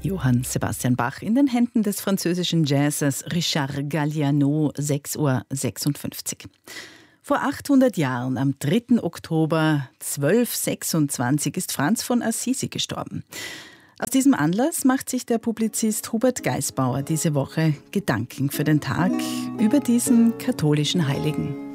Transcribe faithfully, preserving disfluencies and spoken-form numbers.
Johann Sebastian Bach in den Händen des französischen Jazzers Richard Galliano, sechs Uhr sechsundfünfzig. Vor achthundert Jahren, am dritten Oktober zwölfhundertsechsundzwanzig, ist Franz von Assisi gestorben. Aus diesem Anlass macht sich der Publizist Hubert Geisbauer diese Woche Gedanken für den Tag über diesen katholischen Heiligen.